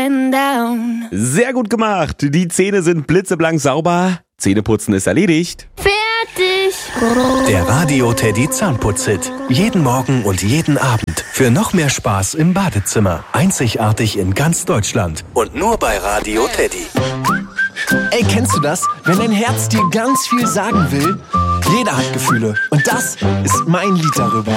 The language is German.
getting down. Sehr gut gemacht. Die Zähne sind blitzeblank sauber. Zähneputzen ist erledigt. Fertig. Der Radio Teddy Zahnputz-Hit. Jeden Morgen und jeden Abend. Für noch mehr Spaß im Badezimmer. Einzigartig in ganz Deutschland. Und nur bei Radio Teddy. Ey, kennst du das? Wenn dein Herz dir ganz viel sagen will? Jeder hat Gefühle. Und das ist mein Lied darüber.